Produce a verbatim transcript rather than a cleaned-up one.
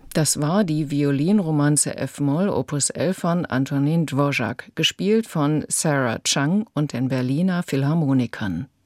Das war die Violinromanze F-Moll Opus elf von Antonin Dvořák, gespielt von Sarah Chang und den Berliner Philharmonikern.